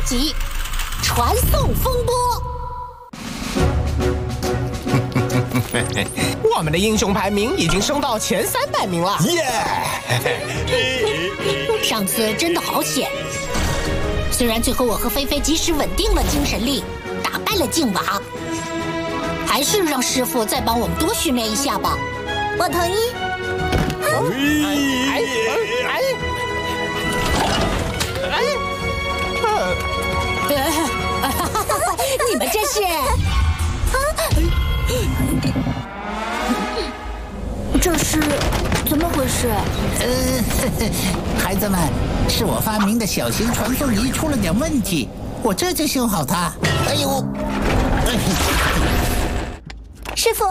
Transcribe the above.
集《传送风波》。 我们的英雄排名已经升到前300名了， 耶！ 上次真的好险，虽然最后我和菲菲及时稳定了精神力，打败了镜娃，还是让师傅再帮我们多训练一下吧。我同意。你们这是？这是怎么回事？ 孩子们，是我发明的小型传送仪出了点问题，我这就修好它。哎呦！ 师傅。